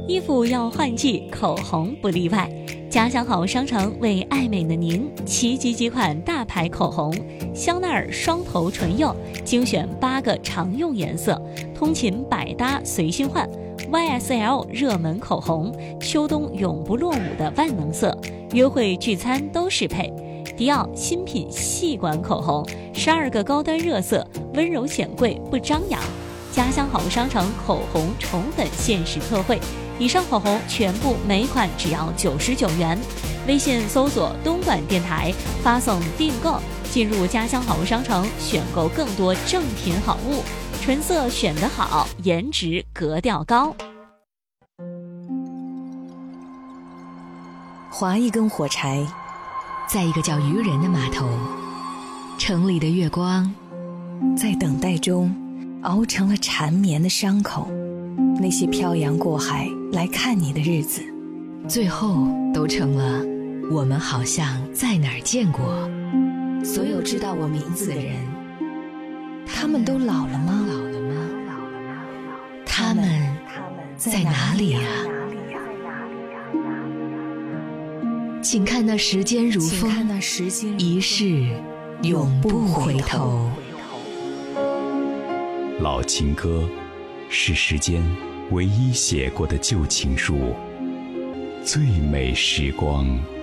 衣服要换季，口红不例外。家乡好商城为爱美的您齐集几款大牌口红：香奈儿双头唇釉，精选8个常用颜色，通勤百搭随心换。YSL 热门口红，秋冬永不落伍的万能色，约会聚餐都适配。迪奥新品细管口红，12个高端热色，温柔显贵不张扬。家乡好商城口红宠粉限时特惠，以上口红全部每款只要99元。微信搜索东莞电台，发送订购，进入家乡好商城，选购更多正品好物，纯色选得好，颜值格调高。 划一根火柴， 在一个叫渔人的码头，城里的月光在等待中熬成了缠绵的伤口。那些漂洋过海来看你的日子， 最后都成了我们好像在哪儿见过。 所有知道我名字的人，他们都老了吗？ 他们在哪里啊？请看那时间如风，一世永不回头。 老情歌是时间唯一写过的旧情书，最美时光